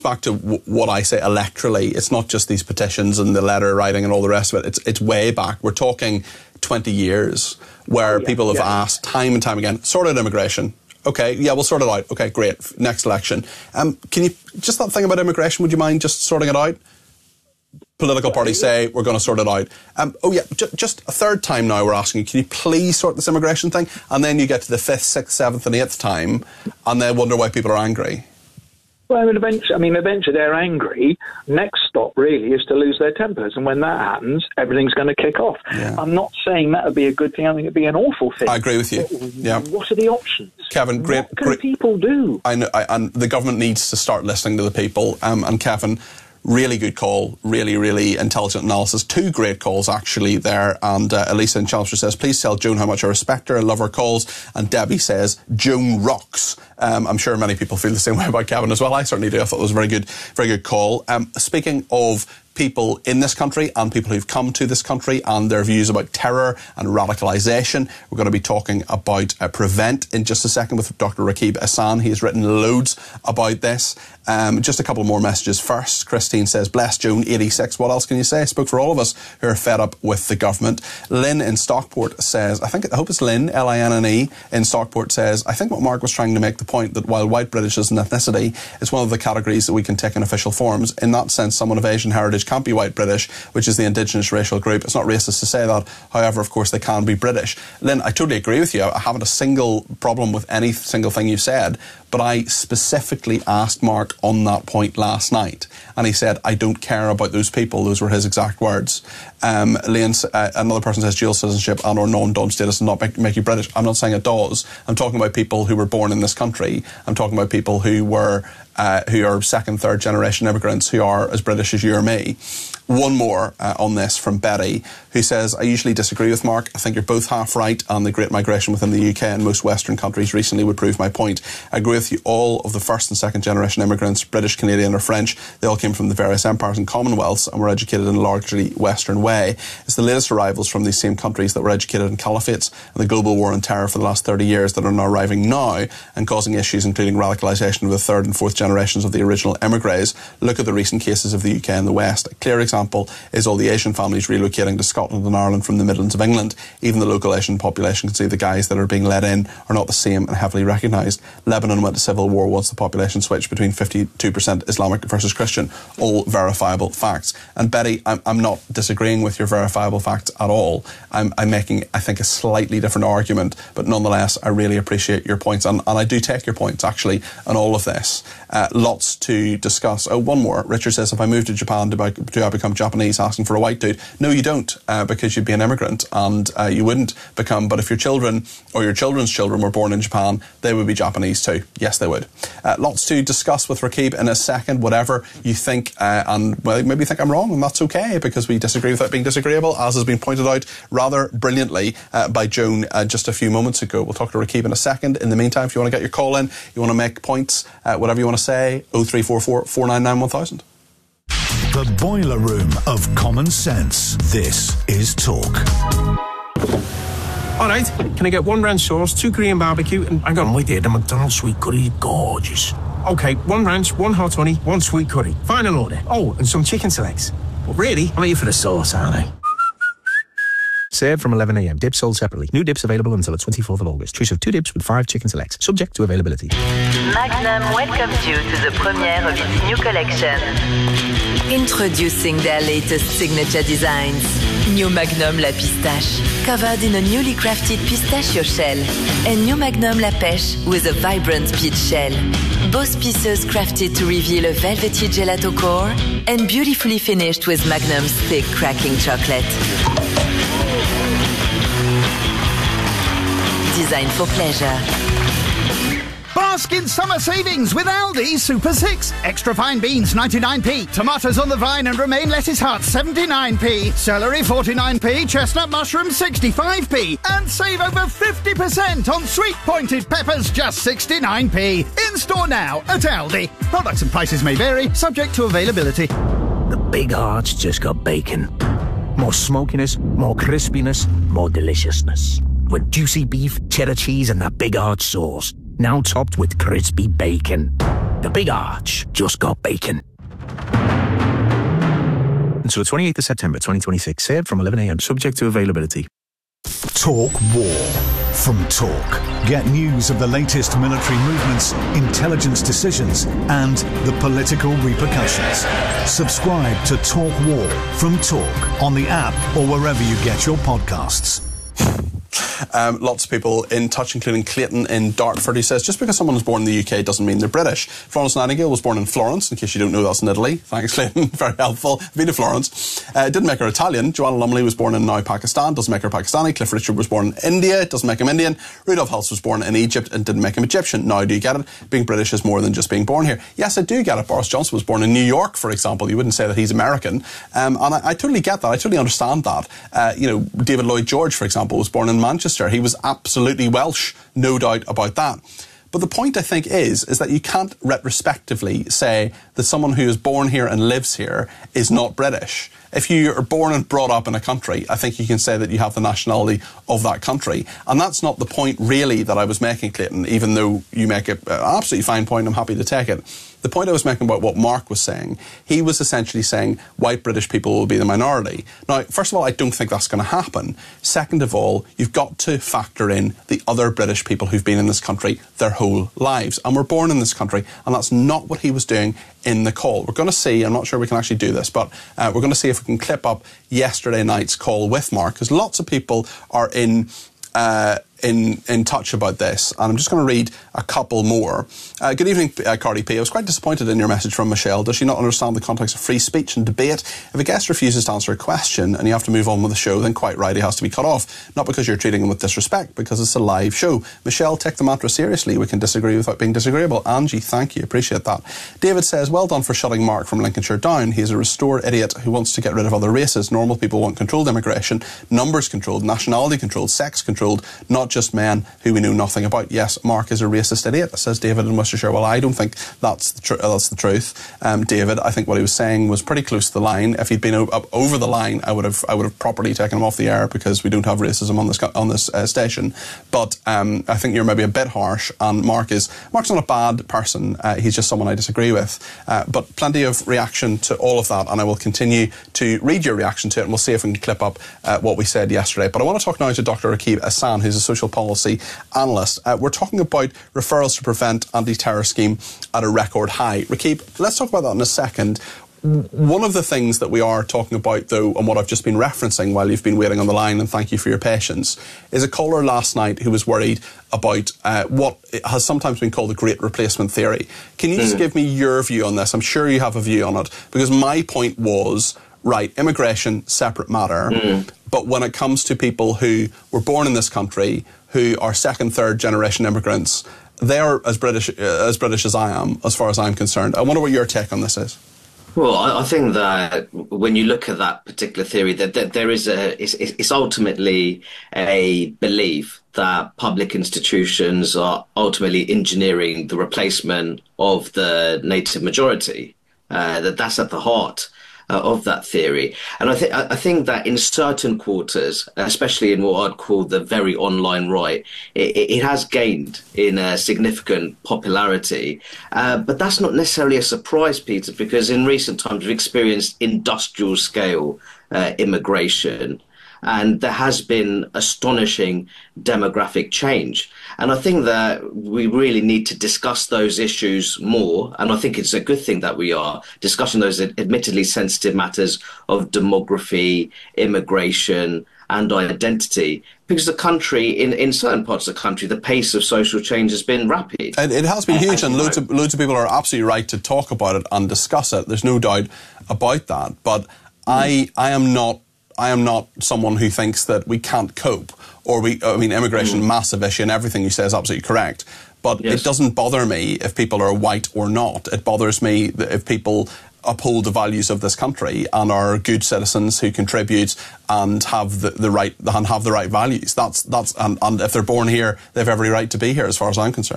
Back to what I say electorally, it's not just these petitions and the letter writing and all the rest of it. It's way back. We're talking 20 years where people have asked time and time again, sort out immigration. Okay, yeah, we'll sort it out. Okay, great. Next election. Can you, just that thing about immigration, would you mind just sorting it out? Political parties say we're going to sort it out. Just a third time now we're asking you, can you please sort this immigration thing? And then you get to the 5th, 6th, 7th and 8th time and then wonder why people are angry. Well, eventually they're angry. Next stop really is to lose their tempers, and when that happens, everything's going to kick off. Yeah. I'm not saying that would be a good thing. I think it'd be an awful thing. I agree with you. Yeah. What are the options? Kevin, great. What can people do? I know, and the government needs to start listening to the people. And Kevin, really good call, really, really intelligent analysis. 2 great calls actually there. And Elisa in Chelmsford says, please tell Joan how much I respect her and love her calls. And Debbie says, Joan rocks. I'm sure many people feel the same way about Kevin as well. I certainly do. I thought it was a very good call. Speaking of people in this country and people who've come to this country and their views about terror and radicalisation, we're going to be talking about Prevent in just a second with Dr. Rakib Ehsan. He has written loads about this. Just a couple more messages first. Christine says, bless Joan, 86. What else can you say? Spoke for all of us who are fed up with the government. Lynn in Stockport says, I hope it's Lynn, L-I-N-N-E, in Stockport says, I think what Mark was trying to make the point that while white British is an ethnicity, it's one of the categories that we can take in official forms. In that sense, someone of Asian heritage can't be white British, which is the indigenous racial group. It's not racist to say that. However, of course, they can be British. Lynn, I totally agree with you. I haven't a single problem with any single thing you said, but I specifically asked Mark on that point last night, and he said, I don't care about those people. Those were his exact words. Another person says dual citizenship and or non-dom status does not make you British. I'm not saying it does. I'm talking about people who were born in this country. I'm talking about people who are 2nd, 3rd generation immigrants who are as British as you or me. One more on this from Betty, who says, I usually disagree with Mark. I think you're both half right, and the great migration within the UK and most Western countries recently would prove my point. I agree with you. All of the 1st and 2nd generation immigrants, British, Canadian or French, they all came from the various empires and commonwealths and were educated in a largely Western way. It's the latest arrivals from these same countries that were educated in caliphates and the global war on terror for the last 30 years that are now arriving now and causing issues, including radicalisation of the 3rd and 4th generations of the original emigres. Look at the recent cases of the UK and the West. A clear example is all the Asian families relocating to Scotland and Ireland from the Midlands of England. Even the local Asian population can see the guys that are being let in are not the same and heavily recognised. Lebanon went to civil war once the population switched between 52% Islamic versus Christian. All verifiable facts. And Betty, I'm not disagreeing with your verifiable facts at all. I'm making, I think, a slightly different argument, but nonetheless, I really appreciate your points. And I do take your points, actually, on all of this. Lots to discuss. Oh, one more. Richard says, if I move to Japan, do I become Japanese asking for a white dude? No, you don't, because you'd be an immigrant and you wouldn't become. But if your children or your children's children were born in Japan, they would be Japanese too. Yes, they would. Lots to discuss with Rakib in a second, whatever you think. And well, maybe you think I'm wrong, and that's okay, because we disagree without being disagreeable, as has been pointed out rather brilliantly by Joan just a few moments ago. We'll talk to Rakib in a second. In the meantime, if you want to get your call in, you want to make points, whatever you want to say, 0344 499 1000. The boiler room of common sense. This is Talk. All right, can I get 1 ranch sauce, 2 Korean barbecue, and I got right there, the McDonald's sweet curry, gorgeous. Okay, 1 ranch, 1 hot honey, 1 sweet curry. Final order. Oh, and some chicken selects. But really, I'm here for the sauce, aren't I? Served from 11 a.m. Dips sold separately. New dips available until the 24th of August. Choice of 2 dips with 5 chicken selects. Subject to availability. Magnum welcomes you to the premiere of its new collection. Introducing their latest signature designs. New Magnum La Pistache, covered in a newly crafted pistachio shell. And New Magnum La Pêche with a vibrant peach shell. Both pieces crafted to reveal a velvety gelato core and beautifully finished with Magnum's thick cracking chocolate. Designed for pleasure. Bask in summer savings with Aldi Super 6. Extra fine beans 99p. Tomatoes on the vine and romaine lettuce hearts 79p. Celery 49p. Chestnut mushrooms 65p. And save over 50% on sweet pointed peppers just 69p. In store now at Aldi. Products and prices may vary, subject to availability. The Big Hearts just got bacon. More smokiness, more crispiness, more deliciousness. With juicy beef, cheddar cheese and that Big Heart sauce. now topped with crispy bacon. The Big Arch just got bacon. Until the 28th of September 2026. Served from 11 a.m. Subject to availability. Talk War from Talk. Get news of the latest military movements, intelligence decisions, and the political repercussions. Subscribe to Talk War from Talk on the app or wherever you get your podcasts. Lots of people in touch, including Clayton in Dartford, who says, just because someone was born in the UK doesn't mean they're British. Florence Nightingale was born in Florence, in case you don't know that's in Italy. Thanks, Clayton. Very helpful. Been to Florence. It didn't make her Italian. Joanna Lumley was born in now Pakistan, doesn't make her Pakistani. Cliff Richard was born in India, doesn't make him Indian. Rudolf Hulse was born in Egypt and didn't make him Egyptian. Now, do you get it? Being British is more than just being born here. Yes, I do get it. Boris Johnson was born in New York, for example. You wouldn't say that he's American. And I totally get that. I totally understand that. David Lloyd George, for example, was born in Manchester. He was absolutely Welsh, no doubt about that. But the point, I think, is that you can't retrospectively say that someone who is born here and lives here is not British. If you are born and brought up in a country, I think you can say that you have the nationality of that country. And that's not the point, really, that I was making, Clayton, even though you make an absolutely fine point. I'm happy to take it. The point I was making about what Mark was saying, he was essentially saying white British people will be the minority. Now, first of all, I don't think that's going to happen. Second of all, you've got to factor in the other British people who've been in this country their whole lives and were born in this country, and that's not what he was doing in the call. We're going to see, I'm not sure we can actually do this, but we're going to see if we can clip up yesterday night's call with Mark, because lots of people are in touch about this, and I'm just going to read a couple more. Good evening, Cardi P. I was quite disappointed in your message from Michelle. Does she not understand the context of free speech and debate? If a guest refuses to answer a question and you have to move on with the show, then quite right, he has to be cut off. Not because you're treating him with disrespect, because it's a live show. Michelle, take the mantra seriously. We can disagree without being disagreeable. Angie, thank you. Appreciate that. David says, well done for shutting Mark from Lincolnshire down. He's a restored idiot who wants to get rid of other races. Normal people want controlled immigration, numbers controlled, nationality controlled, sex controlled, not just men who we know nothing about. Yes, Mark is a racist idiot, says David in Worcestershire. Well, I don't think that's the truth, David. I think what he was saying was pretty close to the line. If he'd been up over the line, I would have properly taken him off the air, because we don't have racism on this station. But I think you're maybe a bit harsh. And Mark's not a bad person. He's just someone I disagree with. But plenty of reaction to all of that, and I will continue to read your reaction to it, and we'll see if we can clip up what we said yesterday. But I want to talk now to Dr. Rakib Ahsan, who's a social policy analyst. We're talking about referrals to prevent anti-terror scheme at a record high. Rakib, let's talk about that in a second. One of the things that we are talking about, though, and what I've just been referencing while you've been waiting on the line, and thank you for your patience, is a caller last night who was worried about what has sometimes been called the great replacement theory. Can you just give me your view on this? I'm sure you have a view on it, because my point was, right, immigration, separate matter, but when it comes to people who were born in this country, who are second, third generation immigrants, they are as British as I am, as far as I'm concerned. I wonder what your take on this is. Well, I think that when you look at that particular theory, that there is it's ultimately a belief that public institutions are ultimately engineering the replacement of the native majority. That's at the heart of that theory. And I think that in certain quarters, especially in what I'd call the very online right, it has gained in a significant popularity. But that's not necessarily a surprise, Peter, because in recent times we've experienced industrial scale immigration. And there has been astonishing demographic change. And I think that we really need to discuss those issues more. And I think it's a good thing that we are discussing those admittedly sensitive matters of demography, immigration, and identity. Because the country, in certain parts of the country, the pace of social change has been rapid. And it has been huge, and loads of people are absolutely right to talk about it and discuss it. There's no doubt about that. But I am not someone who thinks that we can't cope, or immigration, massive issue, and everything you say is absolutely correct. But it doesn't bother me if people are white or not. It bothers me that if people uphold the values of this country and are good citizens who contribute and have the right values. And if they're born here, they have every right to be here, as far as I'm concerned.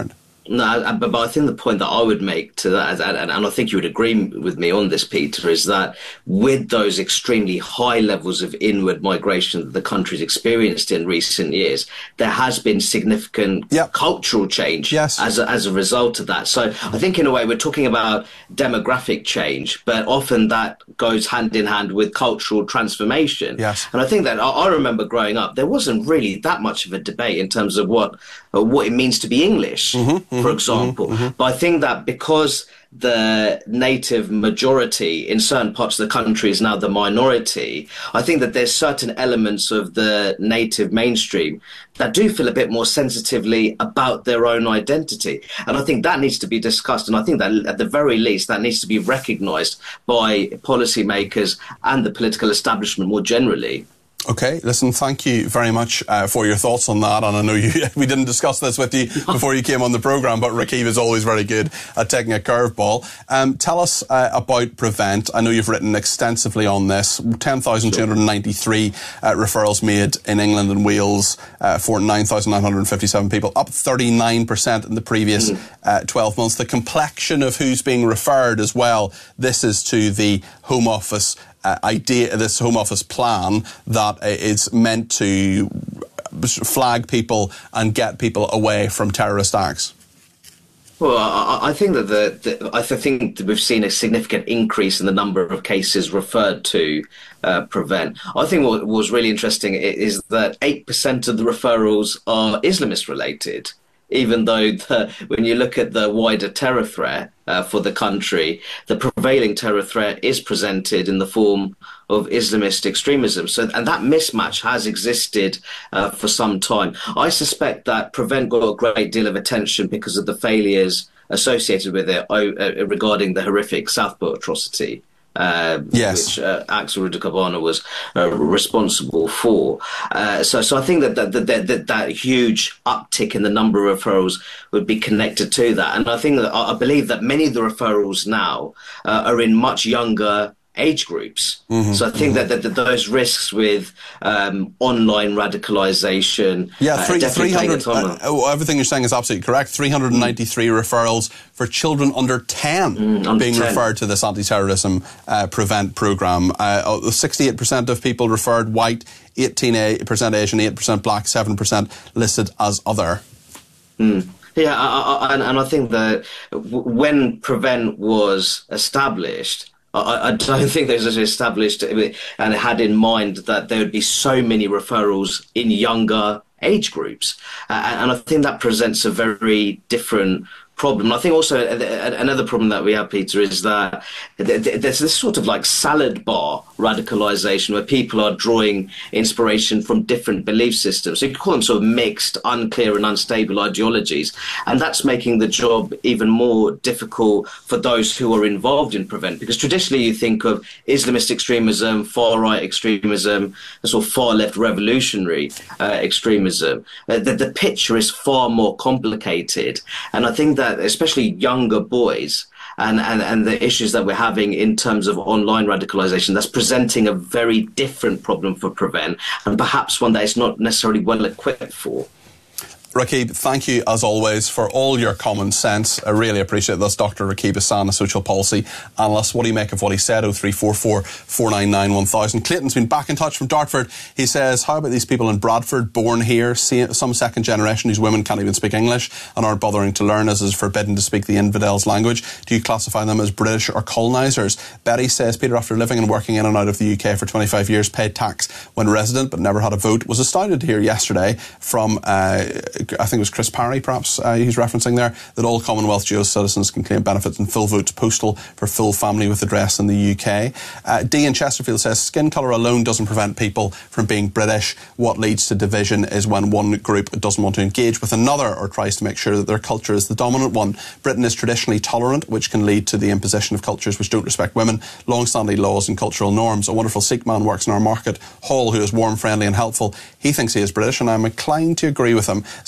No, but I think the point that I would make to that, and I think you would agree with me on this, Peter, is that with those extremely high levels of inward migration that the country's experienced in recent years, there has been significant cultural change as a result of that. So I think in a way we're talking about demographic change, but often that goes hand in hand with cultural transformation. Yes. And I think that I remember growing up, there wasn't really that much of a debate in terms of what it means to be English. For example. But I think that because the native majority in certain parts of the country is now the minority, I think that there's certain elements of the native mainstream that do feel a bit more sensitively about their own identity. And I think that needs to be discussed. And I think that at the very least, that needs to be recognised by policymakers and the political establishment more generally. Okay, listen, thank you very much for your thoughts on that. And I know we didn't discuss this with you before you came on the programme, but Rakib is always very good at taking a curveball. Tell us about Prevent. I know you've written extensively on this. 10,293 referrals made in England and Wales for 9,957 people, up 39% in the previous 12 months. The complexion of who's being referred as well, this is to the Home Office this Home Office plan that is meant to flag people and get people away from terrorist acts. Well, I think that I think that we've seen a significant increase in the number of cases referred to Prevent. I think what was really interesting is that 8% of the referrals are Islamist related, even though when you look at the wider terror threat for the country, the prevailing terror threat is presented in the form of Islamist extremism. And that mismatch has existed for some time. I suspect that Prevent got a great deal of attention because of the failures associated with it regarding the horrific Southport atrocity. Which Axel Rudakabana was responsible for. So I think that huge uptick in the number of referrals would be connected to that. And I believe that many of the referrals now are in much younger age groups. So I think that those risks with online radicalisation... Yeah, 300... everything you're saying is absolutely correct. 393 referrals for children under 10 being referred to this anti-terrorism Prevent programme. 68% of people referred white, 18% Asian, 8% black, 7% listed as other. Yeah, and I think that when Prevent was established... I don't think this was established and had in mind that there would be so many referrals in younger age groups. And I think that presents a very different problem. I think also another problem that we have, Peter, is that there's this sort of like salad bar radicalisation where people are drawing inspiration from different belief systems. So you could call them sort of mixed, unclear and unstable ideologies. And that's making the job even more difficult for those who are involved in Prevent. Because traditionally you think of Islamist extremism, far-right extremism, the sort of far-left revolutionary extremism. The picture is far more complicated. And I think that especially younger boys and the issues that we're having in terms of online radicalisation, that's presenting a very different problem for Prevent and perhaps one that is not necessarily well equipped for. Rakib, thank you as always for all your common sense. I really appreciate this. Dr. Rakib Ehsan, a social policy analyst. What do you make of what he said? 0344 499 1000. Clayton's been back in touch from Dartford. He says, how about these people in Bradford, born here, some second generation whose women can't even speak English and aren't bothering to learn as is forbidden to speak the infidels' language? Do you classify them as British or colonisers? Betty says, Peter, after living and working in and out of the UK for 25 years, paid tax when resident but never had a vote, was astounded to hear yesterday from I think it was Chris Parry, perhaps he's referencing there, that all Commonwealth dual citizens can claim benefits and full votes postal for full family with address in the UK. Dee in Chesterfield says, skin colour alone doesn't prevent people from being British. What leads to division is when one group doesn't want to engage with another or tries to make sure that their culture is the dominant one. Britain is traditionally tolerant, which can lead to the imposition of cultures which don't respect women, long-standing laws and cultural norms. A wonderful Sikh man works in our market hall who is warm, friendly and helpful. He thinks he is British and I'm inclined to agree with him,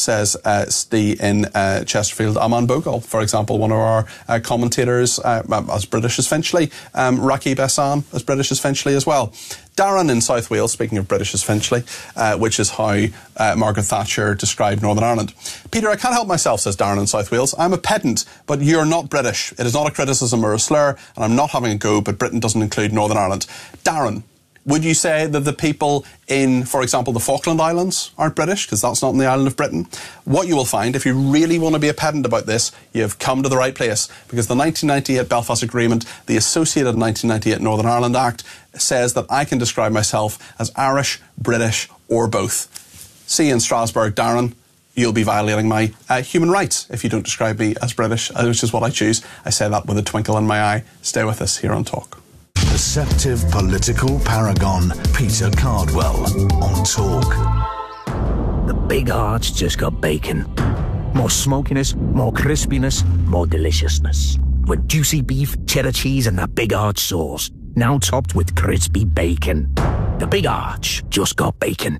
says Steve in Chesterfield. Aman Bogle, for example, one of our commentators, as British as Finchley. Rakib Ehsan, as British as Finchley as well. Darren in South Wales, speaking of British as Finchley, which is how Margaret Thatcher described Northern Ireland. Peter, I can't help myself, says Darren in South Wales. I'm a pedant, but you're not British. It is not a criticism or a slur, and I'm not having a go, but Britain doesn't include Northern Ireland. Darren, would you say that the people in, for example, the Falkland Islands aren't British, because that's not in the island of Britain? What you will find, if you really want to be a pedant about this, you've come to the right place, because the 1998 Belfast Agreement, the associated 1998 Northern Ireland Act, says that I can describe myself as Irish, British, or both. See you in Strasbourg, Darren. You'll be violating my human rights if you don't describe me as British, which is what I choose. I say that with a twinkle in my eye. Stay with us here on Talk. Perceptive political paragon Peter Cardwell on Talk. The big arch just got bacon. More smokiness, more crispiness, more deliciousness. With juicy beef, cheddar cheese and that big arch sauce. Now topped with crispy bacon. The big arch just got bacon.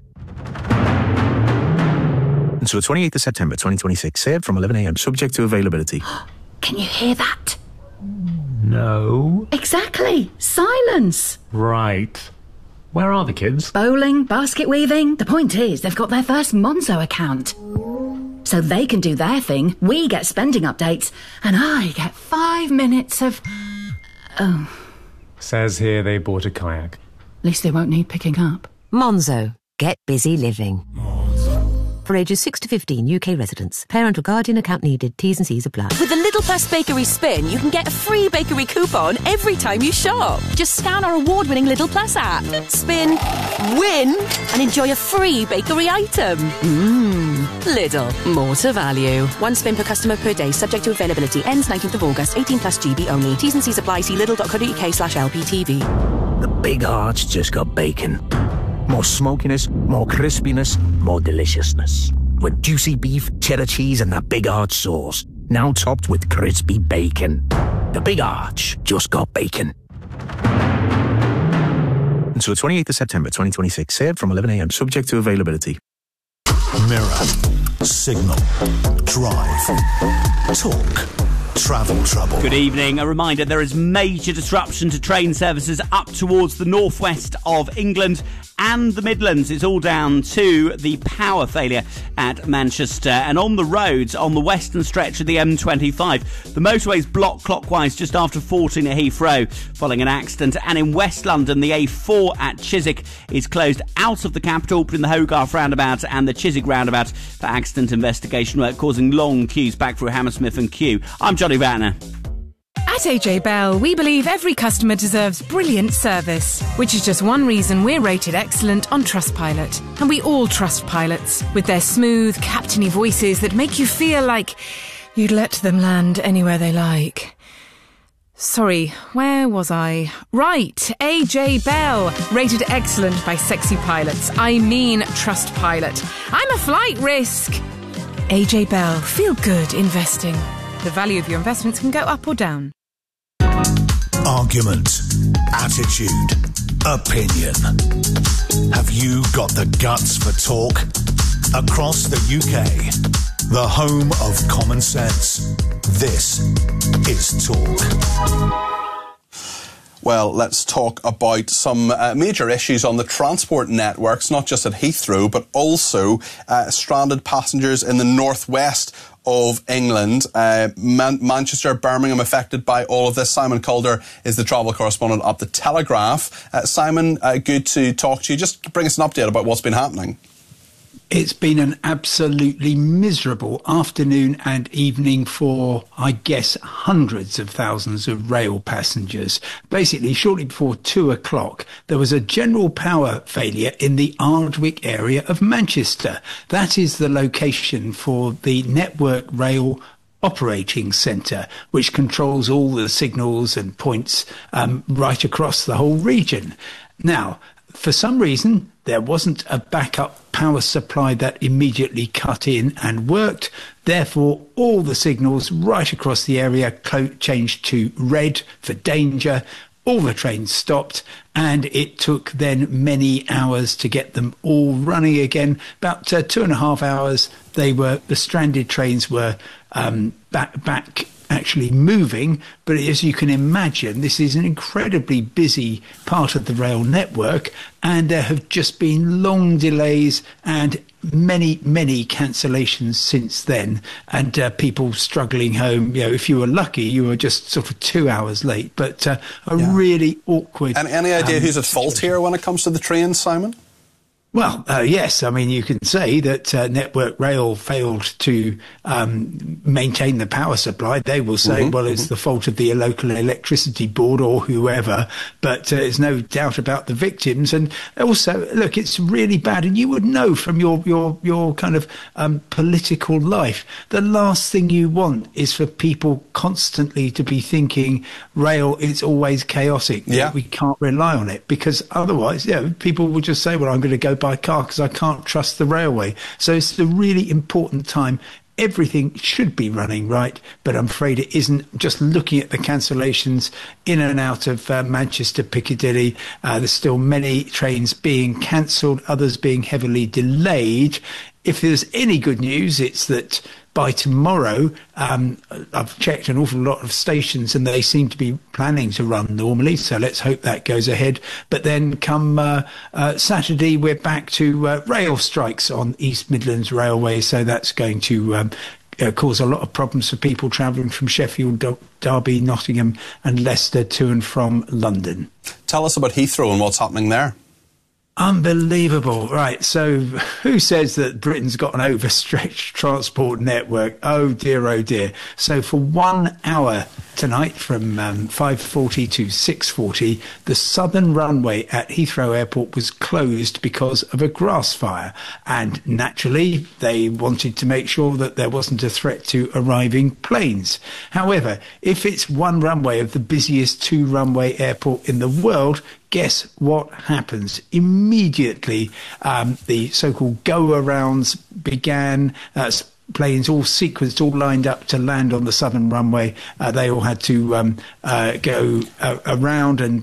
Until 28th of September 2026. Served from 11 a.m. Subject to availability. Can you hear that? No. Exactly. Silence. Right. Where are the kids? Bowling, basket weaving. The point is, they've got their first Monzo account. So they can do their thing, we get spending updates, and I get 5 minutes of... Oh. Says here they bought a kayak. At least they won't need picking up. Monzo. Get busy living. For ages 6 to 15, UK residents. Parental guardian account needed. T's and C's apply. With the Little Plus Bakery Spin, you can get a free bakery coupon every time you shop. Just scan our award-winning Little Plus app. Spin, win, and enjoy a free bakery item. Lidl. More to value. 1 spin per customer per day, subject to availability. Ends 19th of August. 18 plus GB only. T's and C's apply. See lidl.co.uk/LPTV. The big arch just got bacon. More smokiness, more crispiness, more deliciousness. With juicy beef, cheddar cheese and that big arch sauce. Now topped with crispy bacon. The big arch just got bacon. Until 28th of September 2026. Served from 11 a.m. Subject to availability. Mirror, Signal, Drive, Talk, Travel Trouble. Good evening. A reminder, there is major disruption to train services up towards the northwest of England and the Midlands. It's all down to the power failure at Manchester. And on the roads, on the western stretch of the M25, the motorway's blocked clockwise just after 14 at Heathrow following an accident. And in West London, the A4 at Chiswick is closed out of the capital between the Hogarth roundabout and the Chiswick roundabout for accident investigation work, causing long queues back through Hammersmith and Kew. I'm Johnny Vatner. At AJ Bell, we believe every customer deserves brilliant service, which is just one reason we're rated excellent on Trustpilot. And we all trust pilots, with their smooth, captainy voices that make you feel like you'd let them land anywhere they like. Sorry, where was I? Right, AJ Bell, rated excellent by sexy pilots. I mean Trustpilot. I'm a flight risk. AJ Bell, feel good investing. The value of your investments can go up or down. Argument, attitude, opinion. Have you got the guts for talk? Across the UK, the home of common sense. This is Talk. Well, let's talk about some major issues on the transport networks, not just at Heathrow, but also stranded passengers in the northwest of England. Manchester, Birmingham affected by all of this. Simon Calder is the travel correspondent at The Telegraph. Simon, good to talk to you. Just bring us an update about what's been happening. It's been an absolutely miserable afternoon and evening for, I guess, hundreds of thousands of rail passengers. Basically, shortly before 2 o'clock, there was a general power failure in the Ardwick area of Manchester. That is the location for the Network Rail Operating Centre, which controls all the signals and points right across the whole region. Now, for some reason, there wasn't a backup power supply that immediately cut in and worked. Therefore, all the signals right across the area changed to red for danger. all the trains stopped, and it took then many hours to get them all running again. About 2.5 hours, the stranded trains were back actually moving. But as you can imagine, this is an incredibly busy part of the rail network, and there have just been long delays and many cancellations since then, and people struggling home. If you were lucky, you were just sort of 2 hours late, but really awkward. And any idea who's at fault here when it comes to the trains, Simon? Well, yes. I mean, you can say that Network Rail failed to maintain the power supply. They will say, well, it's the fault of the local electricity board or whoever, but there's no doubt about the victims. And also, look, it's really bad. And you would know from your kind of political life, the last thing you want is for people constantly to be thinking rail is always chaotic. Yeah. We can't rely on it, because otherwise, people will just say, well, I'm going to go by car because I can't trust the railway. So it's a really important time. Everything should be running right, but I'm afraid it isn't. Just looking at the cancellations in and out of Manchester Piccadilly, there's still many trains being cancelled, others being heavily delayed. If there's any good news, it's that by tomorrow, I've checked an awful lot of stations and they seem to be planning to run normally, so let's hope that goes ahead. But then come Saturday, we're back to rail strikes on East Midlands Railway, so that's going to cause a lot of problems for people travelling from Sheffield, Derby, Nottingham and Leicester to and from London. Tell us about Heathrow and what's happening there. Unbelievable. Right, so who says that Britain's got an overstretched transport network? Oh dear. So for 1 hour tonight, from 5:40 to 6:40, the southern runway at Heathrow Airport was closed because of a grass fire. And naturally, they wanted to make sure that there wasn't a threat to arriving planes. However, if it's one runway of the busiest two-runway airport in the world, guess what happens? Immediately, the so-called go-arounds began. Planes all sequenced, all lined up to land on the southern runway. They all had to go around and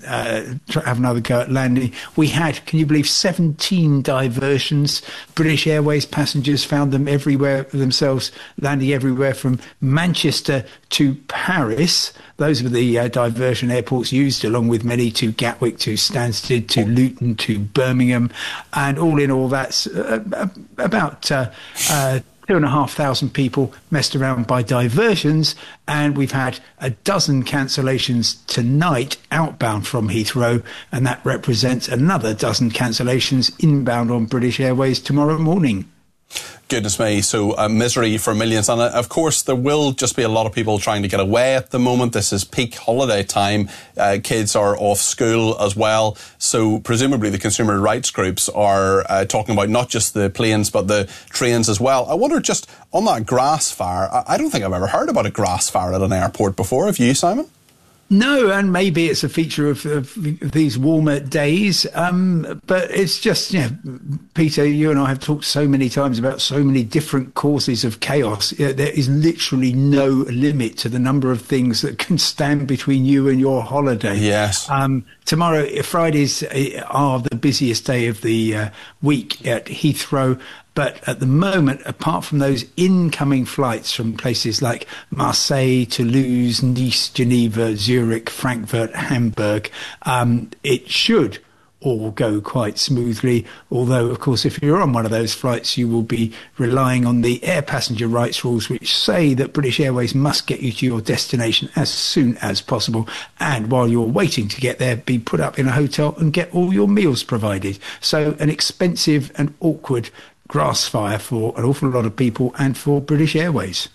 have another go at landing. We had, can you believe, 17 diversions. British Airways passengers found them themselves landing everywhere from Manchester to Paris. Those were the diversion airports used, along with many to Gatwick, to Stansted, to Luton, to Birmingham. And all in all, that's about 2,500 people messed around by diversions, and we've had a dozen cancellations tonight outbound from Heathrow, and that represents another dozen cancellations inbound on British Airways tomorrow morning. Goodness me, so misery for millions. And of course, there will just be a lot of people trying to get away at the moment. This is peak holiday time. Kids are off school as well. So presumably the consumer rights groups are talking about not just the planes, but the trains as well. I wonder, just on that grass fire, I don't think I've ever heard about a grass fire at an airport before. Have you, Simon? No, and maybe it's a feature of these warmer days, but it's just, Peter, you and I have talked so many times about so many different causes of chaos. There is literally no limit to the number of things that can stand between you and your holiday. Yes. Tomorrow, Fridays are the busiest day of the week at Heathrow. But at the moment, apart from those incoming flights from places like Marseille, Toulouse, Nice, Geneva, Zurich, Frankfurt, Hamburg, it should all go quite smoothly. Although, of course, if you're on one of those flights, you will be relying on the air passenger rights rules, which say that British Airways must get you to your destination as soon as possible. And while you're waiting to get there, be put up in a hotel and get all your meals provided. So an expensive and awkward grass fire for an awful lot of people and for British Airways.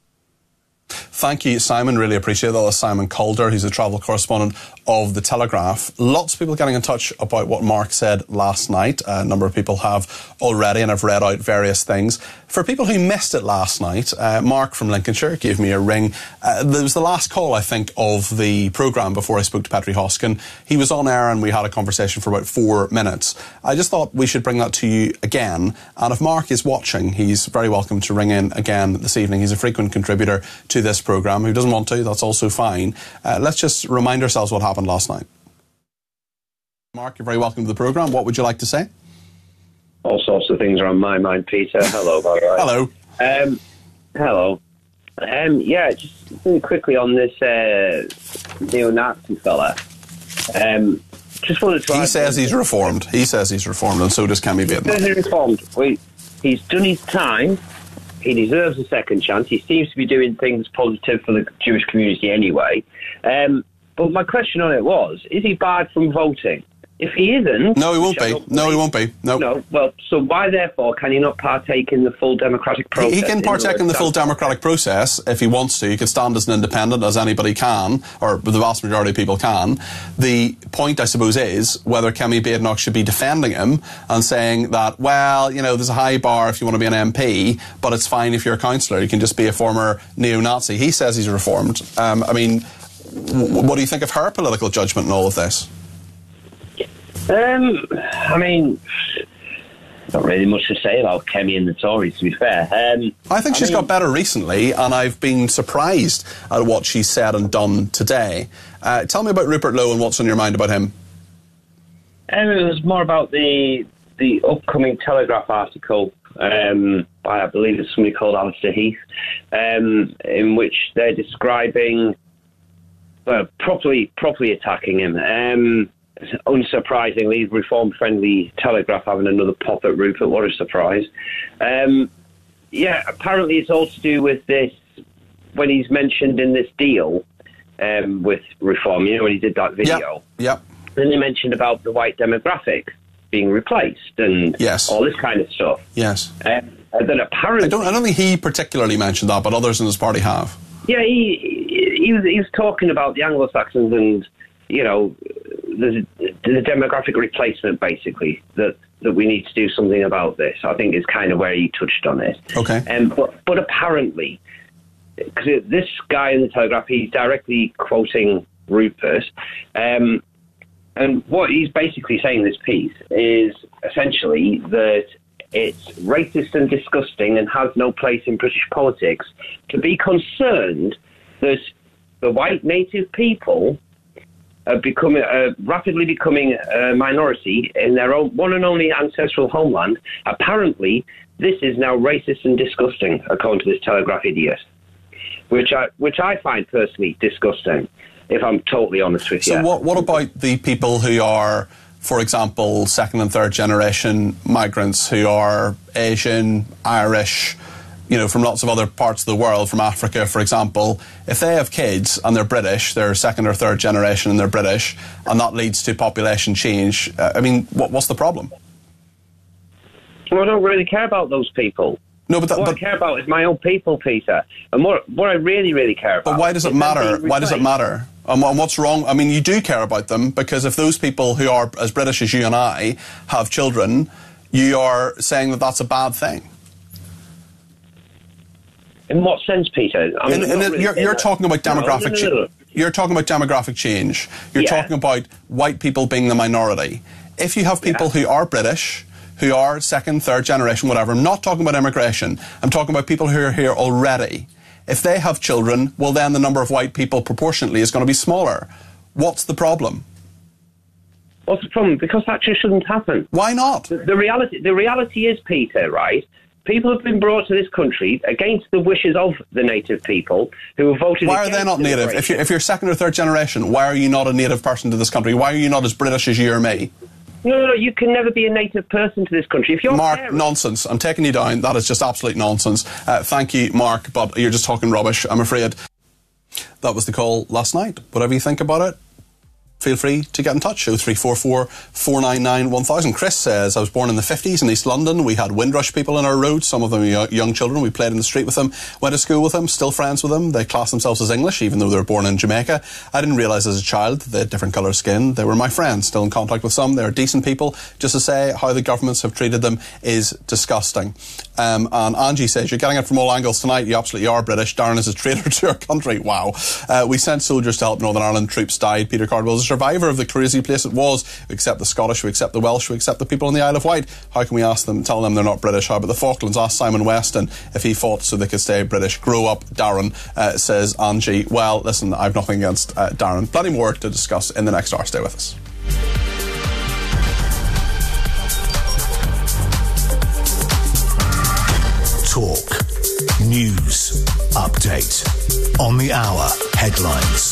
Thank you, Simon. Really appreciate that. That's Simon Calder, who's the travel correspondent of The Telegraph. Lots of people getting in touch about what Mark said last night. A number of people have already, and I've read out various things. For people who missed it last night, Mark from Lincolnshire gave me a ring. There was the last call, I think, of the programme before I spoke to Petri Hoskin. He was on air and we had a conversation for about 4 minutes. I just thought we should bring that to you again. And if Mark is watching, he's very welcome to ring in again this evening. He's a frequent contributor to this programme. Who doesn't want to, that's also fine. Let's just remind ourselves what happened last night. Mark, you're very welcome to the programme. What would you like to say? All sorts of things are on my mind, Peter. Hello, by the way. Hello. Hello. Yeah, just really quickly on this neo-Nazi fella. Just wanted to. He says he's reformed. He says he's reformed, and so does Kemi Badenoch. He says he's reformed. He's done his time. He deserves a second chance. He seems to be doing things positive for the Jewish community anyway. But my question on it was: is he barred from voting? If he isn't... No, he won't be. No, he won't be. No. Well, so why, therefore, can he not partake in the full democratic process? He can partake in the full democratic process if he wants to. He can stand as an independent, as anybody can, or the vast majority of people can. The point, I suppose, is whether Kemi Badenoch should be defending him and saying that, well, you know, there's a high bar if you want to be an MP, but it's fine if you're a councillor. You can just be a former neo-Nazi. He says he's reformed. I mean, what do you think of her political judgment in all of this? I mean, not really much to say about Kemi and the Tories, to be fair. I think she's got better recently, and I've been surprised at what she's said and done today. Tell me about Rupert Lowe and what's on your mind about him. It was more about the upcoming Telegraph article by, I believe it's somebody called Alistair Heath, in which they're describing, properly attacking him. Unsurprisingly, reform-friendly Telegraph having another pop at Rupert. What a surprise. Yeah, apparently it's all to do with this, when he's mentioned in this deal with Reform, you know, when he did that video. Yep. Then he mentioned about the white demographic being replaced and all this kind of stuff. Yes. And then apparently... I don't think he particularly mentioned that, but others in his party have. Yeah, he was talking about the Anglo-Saxons and, you know, the demographic replacement, basically, that we need to do something about this. I think is kind of where he touched on it. Okay. But apparently, because this guy in the Telegraph, he's directly quoting Rupert, and what he's basically saying in this piece is essentially that it's racist and disgusting and has no place in British politics to be concerned that the white native people rapidly becoming a minority in their own one and only ancestral homeland. Apparently, this is now racist and disgusting, according to this Telegraph idiot, which I find personally disgusting, if I'm totally honest with you. So what about the people who are, for example, second and third generation migrants who are Asian, Irish, you know, from lots of other parts of the world, from Africa, for example? If they have kids and they're British, they're second or third generation and they're British, and that leads to population change, I mean, what's the problem? Well, I don't really care about those people. No, but what I care about is my own people, Peter. And what I really, really care about... But why does it matter? Why does it matter? And what's wrong? I mean, you do care about them, because if those people who are as British as you and I have children, you are saying that that's a bad thing. In what sense, Peter? You're talking about demographic change. You're talking about demographic change. You're talking about white people being the minority. If you have people who are British, who are second, third generation, whatever, I'm not talking about immigration. I'm talking about people who are here already. If they have children, well, then the number of white people proportionately is going to be smaller. What's the problem? What's the problem? Because that just shouldn't happen. Why not? The reality is, Peter, right? People have been brought to this country against the wishes of the native people who have voted. Why are they not native? If you're second or third generation, why are you not a native person to this country? Why are you not as British as you or me? No, you can never be a native person to this country. If you're Mark, nonsense. I'm taking you down. That is just absolute nonsense. Thank you, Mark, but you're just talking rubbish, I'm afraid. That was the call last night. Whatever you think about it, feel free to get in touch. 0344 499 1000. Chris says, I was born in the 50s in East London. We had Windrush people in our road, some of them young children. We played in the street with them, went to school with them, still friends with them. They class themselves as English, even though they were born in Jamaica. I didn't realise as a child that they had different colour of skin. They were my friends, still in contact with some. They're decent people. Just to say how the governments have treated them is disgusting. And Angie says, you're getting it from all angles tonight. You absolutely are British. Darren is a traitor to our country. Wow. We sent soldiers to help Northern Ireland. Troops died. Peter Cardwell is survivor of the crazy place it was. We accept the Scottish, we accept the Welsh, we accept the people on the Isle of Wight. How can we tell them they're not British? How about the Falklands? Ask Simon Weston if he fought so they could stay British. Grow up, Darren, says Angie. Well, listen, I've nothing against Darren. Plenty more to discuss in the next hour. Stay with us. Talk. News. Update. On the hour. Headlines.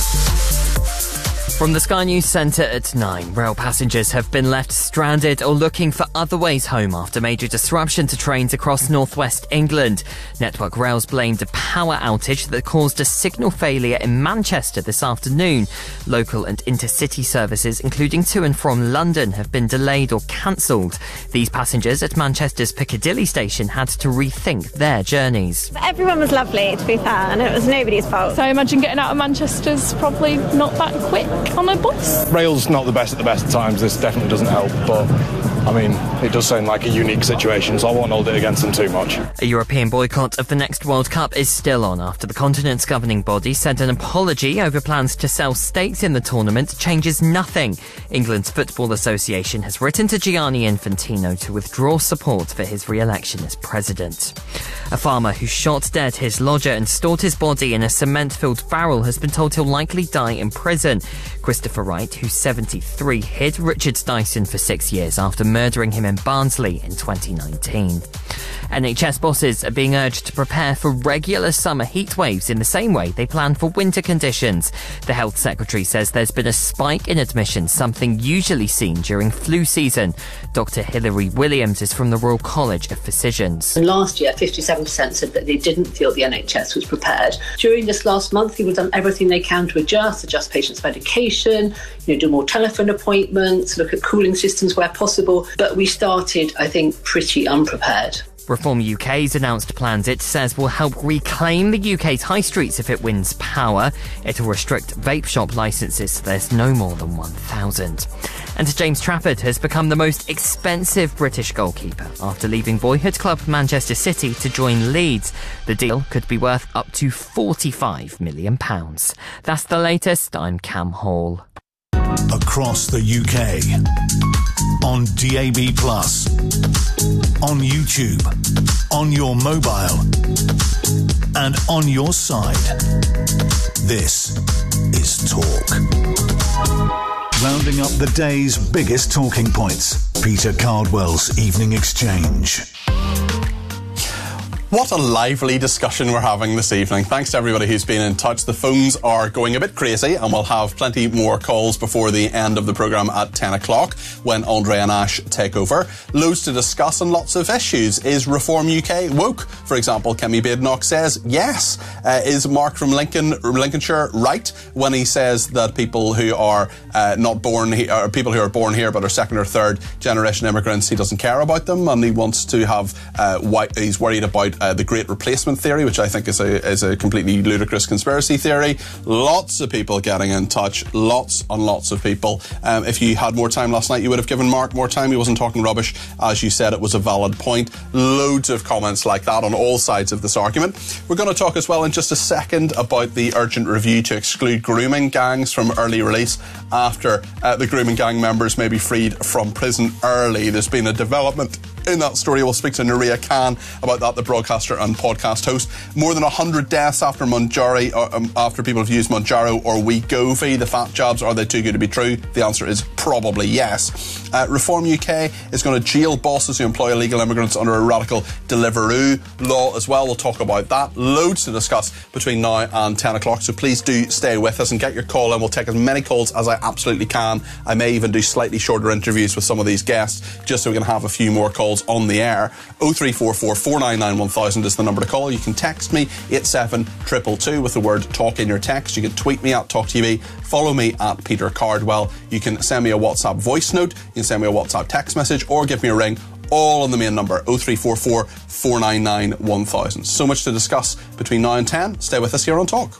From the Sky News Centre at 9, rail passengers have been left stranded or looking for other ways home after major disruption to trains across northwest England. Network Rail's blamed a power outage that caused a signal failure in Manchester this afternoon. Local and intercity services, including to and from London, have been delayed or cancelled. These passengers at Manchester's Piccadilly station had to rethink their journeys. Everyone was lovely, to be fair, and it was nobody's fault. So I imagine getting out of Manchester's probably not that quick on a bus. Rail's not the best at the best of times. This definitely doesn't help, but I mean, it does sound like a unique situation, so I won't hold it against them too much. A European boycott of the next World Cup is still on after the continent's governing body said an apology over plans to sell stakes in the tournament changes nothing. England's Football Association has written to Gianni Infantino to withdraw support for his re-election as president. A farmer who shot dead his lodger and stored his body in a cement-filled barrel has been told he'll likely die in prison. Christopher Wright, who's 73, hid Richard Dyson for 6 years after murdering him in Barnsley in 2019. NHS bosses are being urged to prepare for regular summer heat waves in the same way they plan for winter conditions. The Health Secretary says there's been a spike in admissions, something usually seen during flu season. Dr. Hilary Williams is from the Royal College of Physicians. And last year, 57% said that they didn't feel the NHS was prepared. During this last month, people have done everything they can to adjust patients' medication, do more telephone appointments, look at cooling systems where possible. But we started, I think, pretty unprepared. Reform UK's announced plans, it says, will help reclaim the UK's high streets if it wins power. It'll restrict vape shop licences so there's no more than 1,000. And James Trafford has become the most expensive British goalkeeper after leaving boyhood club Manchester City to join Leeds. The deal could be worth up to £45 million. That's the latest. I'm Cam Hall. Across the UK. On DAB+, on YouTube, on your mobile, and on your side. This is Talk. Rounding up the day's biggest talking points. Peter Cardwell's Evening Exchange. What a lively discussion we're having this evening. Thanks to everybody who's been in touch. The phones are going a bit crazy and we'll have plenty more calls before the end of the programme at 10 o'clock when Andre and Ash take over. Loads to discuss and lots of issues. Is Reform UK woke? For example, Kemi Badenoch says yes. Is Mark from Lincolnshire right when he says that people who are not born here, or people who are born here but are second or third generation immigrants, he doesn't care about them and he wants to have he's worried about the Great Replacement theory, which I think is a completely ludicrous conspiracy theory. Lots of people getting in touch. Lots and lots of people. If you had more time last night, you would have given Mark more time. He wasn't talking rubbish. As you said, it was a valid point. Loads of comments like that on all sides of this argument. We're going to talk as well in just a second about the urgent review to exclude grooming gangs from early release after the grooming gang members may be freed from prison early. There's been a development in that story. We'll speak to Nuria Khan about that, the broadcaster and podcast host. More than 100 deaths after after people have used Mounjaro or Wegovy. The fat jabs, are they too good to be true? The answer is probably yes. Reform UK is going to jail bosses who employ illegal immigrants under a radical Deliveroo law as well. We'll talk about that. Loads to discuss between now and 10 o'clock, so please do stay with us and get your call in. We'll take as many calls as I absolutely can. I may even do slightly shorter interviews with some of these guests just so we can have a few more calls on the air. 0344 499 1000 is the number to call. You can text me 87222 with the word talk in your text. You can tweet me at TalkTV, follow me at Peter Cardwell. You can send me a WhatsApp voice note, you can send me a WhatsApp text message or give me a ring, all on the main number 0344 499 1000. So much to discuss between now and 10. Stay with us here on Talk.